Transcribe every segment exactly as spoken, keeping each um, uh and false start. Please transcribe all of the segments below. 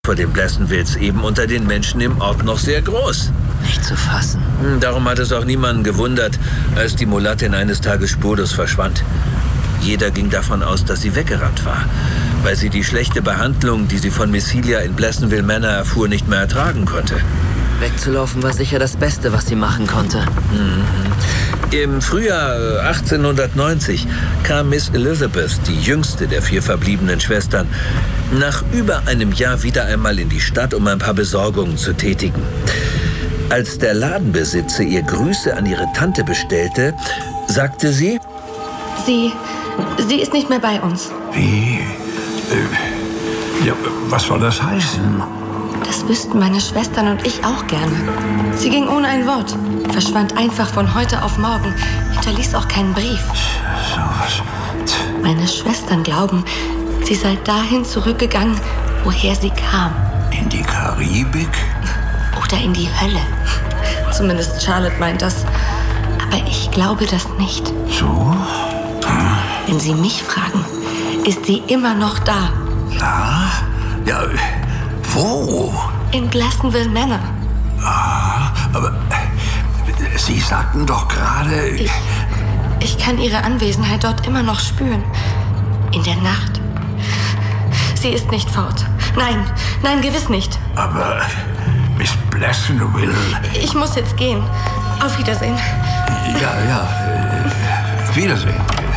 vor den Pleasantville's eben unter den Menschen im Ort noch sehr groß. Nicht zu fassen. Darum hat es auch niemanden gewundert, als die Mulattin eines Tages spurlos verschwand. Jeder ging davon aus, dass sie weggerannt war, weil sie die schlechte Behandlung, die sie von Miss Celia in Pleasantville Manor erfuhr, nicht mehr ertragen konnte. Wegzulaufen war sicher das Beste, was sie machen konnte. Mhm. Im Frühjahr achtzehnhundertneunzig kam Miss Elizabeth, die jüngste der vier verbliebenen Schwestern, nach über einem Jahr wieder einmal in die Stadt, um ein paar Besorgungen zu tätigen. Als der Ladenbesitzer ihr Grüße an ihre Tante bestellte, sagte sie: Sie, sie ist nicht mehr bei uns. Wie? Äh, ja, was soll das heißen? Das wüssten meine Schwestern und ich auch gerne. Sie ging ohne ein Wort, verschwand einfach von heute auf morgen, hinterließ auch keinen Brief. So was. Meine Schwestern glauben, sie sei dahin zurückgegangen, woher sie kam. In die Karibik? Oder in die Hölle. Zumindest Charlotte meint das. Aber ich glaube das nicht. So? Hm. Wenn Sie mich fragen, ist sie immer noch da. Da? Ja, wo? In Pleasantville Manor. Ah, aber Sie sagten doch gerade... Ich, ich kann ihre Anwesenheit dort immer noch spüren. In der Nacht. Sie ist nicht fort. Nein, nein, gewiss nicht. Aber Miss Pleasantville... Ich muss jetzt gehen. Auf Wiedersehen. Ja, ja. Äh, Wiedersehen.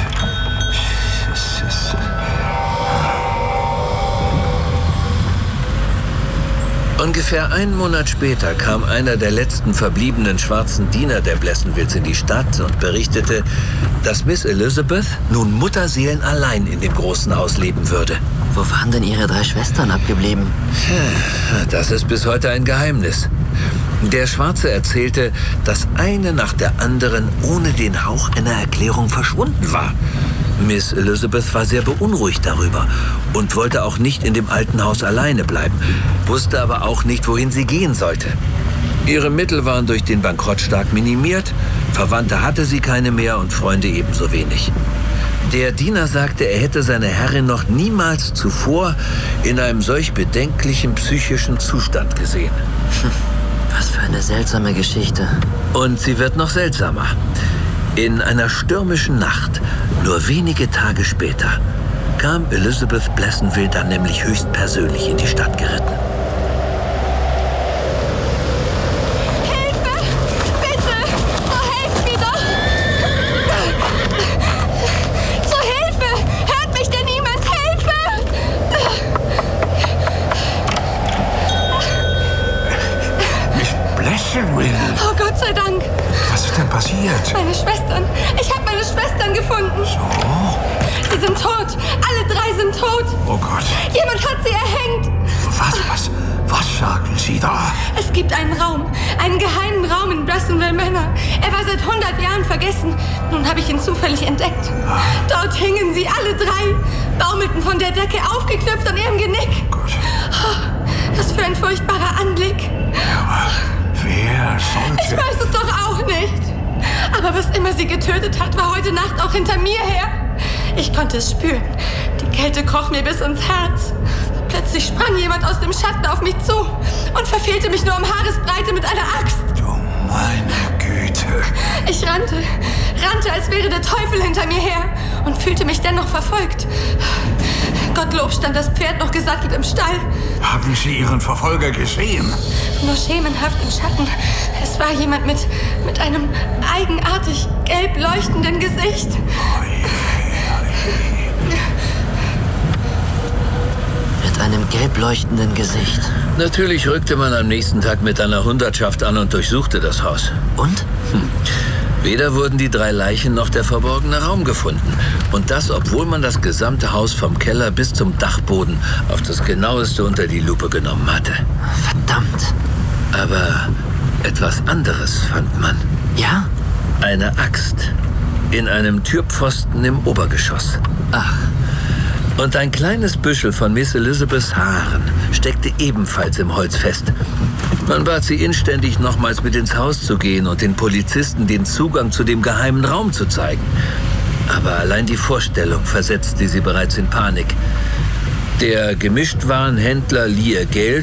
Es ist... Ungefähr einen Monat später kam einer der letzten verbliebenen schwarzen Diener der Pleasantville's in die Stadt und berichtete, dass Miss Elizabeth nun mutterseelenallein in dem großen Haus leben würde. Wo waren denn ihre drei Schwestern abgeblieben? Das ist bis heute ein Geheimnis. Der Schwarze erzählte, dass eine nach der anderen ohne den Hauch einer Erklärung verschwunden war. Miss Elizabeth war sehr beunruhigt darüber und wollte auch nicht in dem alten Haus alleine bleiben, wusste aber auch nicht, wohin sie gehen sollte. Ihre Mittel waren durch den Bankrott stark minimiert, Verwandte hatte sie keine mehr und Freunde ebenso wenig. Der Diener sagte, er hätte seine Herrin noch niemals zuvor in einem solch bedenklichen psychischen Zustand gesehen. Was für eine seltsame Geschichte. Und sie wird noch seltsamer. In einer stürmischen Nacht, nur wenige Tage später, kam Elizabeth Pleasantville dann nämlich höchstpersönlich in die Stadt geritten. Hilfe! Bitte! Oh, helft mir doch! Zur Hilfe! Hört mich denn niemand? Hilfe! Miss Pleasantville! Oh, Gott sei Dank! Was ist denn passiert? Meine Schwestern! Ich habe meine Schwestern gefunden! So? Sie sind tot! Alle drei sind tot! Oh Gott. Jemand hat sie erhängt! Was, was, was sagen Sie da? Es gibt einen Raum, einen geheimen Raum in Pleasantville Manor. Er war seit hundert Jahren vergessen. Nun habe ich ihn zufällig entdeckt. Dort hingen sie alle drei, baumelten von der Decke aufgeknüpft an ihrem Genick. Gott. Was für ein furchtbarer Anblick. Aber wer Ich sollte... weiß es doch auch nicht. Aber was immer sie getötet hat, war heute Nacht auch hinter mir her. Ich konnte es spüren. Die Kälte kroch mir bis ins Herz. Plötzlich sprang jemand aus dem Schatten auf mich zu und verfehlte mich nur um Haaresbreite mit einer Axt. Du meine Güte. Ich rannte, rannte, als wäre der Teufel hinter mir her und fühlte mich dennoch verfolgt. Gottlob stand das Pferd noch gesattelt im Stall. Haben Sie Ihren Verfolger gesehen? Nur schemenhaft im Schatten. Es war jemand mit, mit einem eigenartig gelb leuchtenden Gesicht. Mit einem gelb leuchtenden Gesicht. Natürlich rückte man am nächsten Tag mit einer Hundertschaft an und durchsuchte das Haus. Und? Hm. Weder wurden die drei Leichen noch der verborgene Raum gefunden. Und das, obwohl man das gesamte Haus vom Keller bis zum Dachboden auf das Genaueste unter die Lupe genommen hatte. Verdammt. Aber etwas anderes fand man. Ja? Eine Axt in einem Türpfosten im Obergeschoss. Ach. Und ein kleines Büschel von Miss Elizabeths Haaren steckte ebenfalls im Holz fest. Man bat sie inständig, nochmals mit ins Haus zu gehen und den Polizisten den Zugang zu dem geheimen Raum zu zeigen. Aber allein die Vorstellung versetzte sie bereits in Panik. Der Gemischtwarenhändler lieh ihr Geld